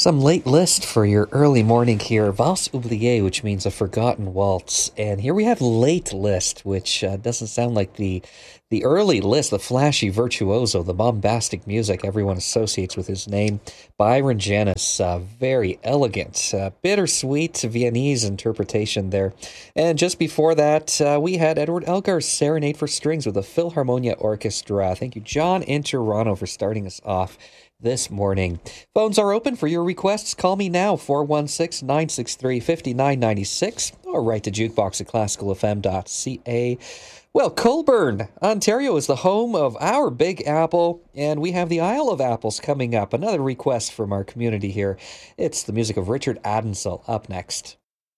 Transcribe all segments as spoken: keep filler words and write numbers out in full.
Some late list for your early morning here. Valse oubliée, which means a forgotten waltz. And here we have late list, which uh, doesn't sound like the the early list, the flashy virtuoso, the bombastic music everyone associates with his name. Byron Janis, uh, very elegant, uh, bittersweet Viennese interpretation there. And just before that, uh, we had Edward Elgar's Serenade for Strings with the Philharmonia Orchestra. Thank you, John in Toronto, for starting us off this morning. Phones are open for your requests. Call me now, four one six, nine six three, five nine nine six, or write to jukebox at classical f m dot c a. Well, Colborne, Ontario is the home of our Big Apple, and we have the Isle of Apples coming up. Another request from our community here. It's the music of Richard Adensel up next.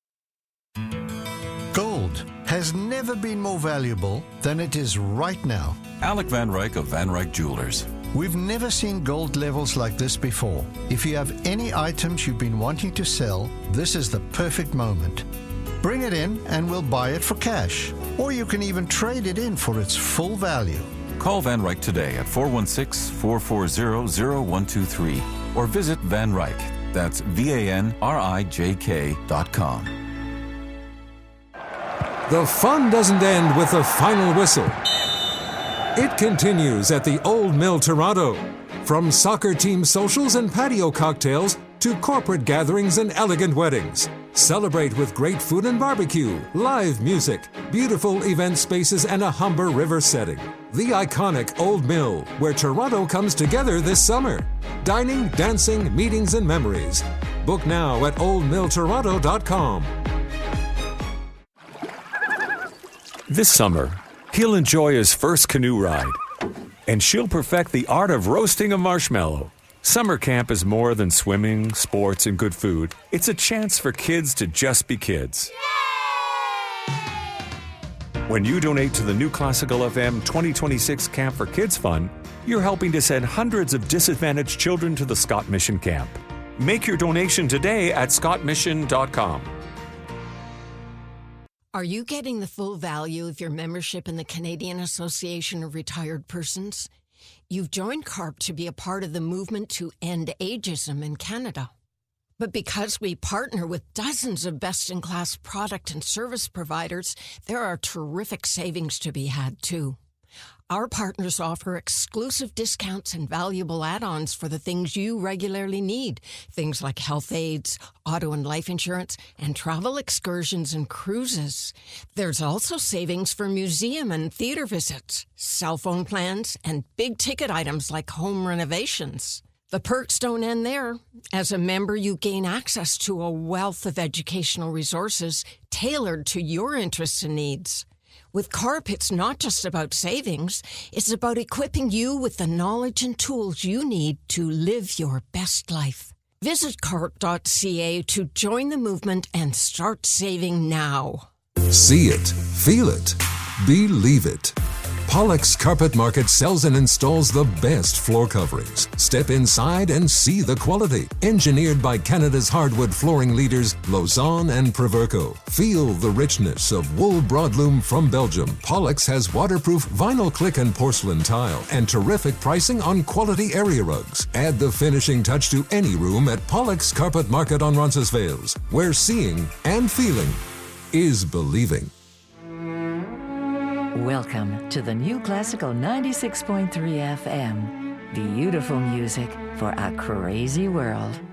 Gold has never been more valuable than it is right now. Alec Van Ryk of Van Ryk Jewelers. We've never seen gold levels like this before. If you have any items you've been wanting to sell, this is the perfect moment. Bring it in and we'll buy it for cash. Or you can even trade it in for its full value. Call Van Ryk today at four one six, four four zero, zero one two three or visit Van Ryk. That's V A N R I J K dot com. The fun doesn't end with the final whistle. It continues at the Old Mill Toronto. From soccer team socials and patio cocktails to corporate gatherings and elegant weddings. Celebrate with great food and barbecue, live music, beautiful event spaces, and a Humber River setting. The iconic Old Mill, where Toronto comes together this summer. Dining, dancing, meetings, and memories. Book now at old mill toronto dot com. This summer, he'll enjoy his first canoe ride, and she'll perfect the art of roasting a marshmallow. Summer camp is more than swimming, sports, and good food. It's a chance for kids to just be kids. When you donate to the new Classical F M twenty twenty-six Camp for Kids Fund, you're helping to send hundreds of disadvantaged children to the Scott Mission Camp. Make your donation today at scott mission dot com. Are you getting the full value of your membership in the Canadian Association of Retired Persons? You've joined C A R P to be a part of the movement to end ageism in Canada. But because we partner with dozens of best-in-class product and service providers, there are terrific savings to be had, too. Our partners offer exclusive discounts and valuable add-ons for the things you regularly need. Things like health aids, auto and life insurance, and travel excursions and cruises. There's also savings for museum and theater visits, cell phone plans, and big-ticket items like home renovations. The perks don't end there. As a member, you gain access to a wealth of educational resources tailored to your interests and needs. With C A R P, it's not just about savings. It's about equipping you with the knowledge and tools you need to live your best life. Visit carp dot c a to join the movement and start saving now. See it, feel it, believe it. Pollock's Carpet Market sells and installs the best floor coverings. Step inside and see the quality. Engineered by Canada's hardwood flooring leaders, Lausanne and Proverco. Feel the richness of wool broadloom from Belgium. Pollock's has waterproof vinyl click and porcelain tile and terrific pricing on quality area rugs. Add the finishing touch to any room at Pollock's Carpet Market on Roncesvalles, where seeing and feeling is believing. Welcome to the new Classical ninety-six point three F M. Beautiful music for a crazy world.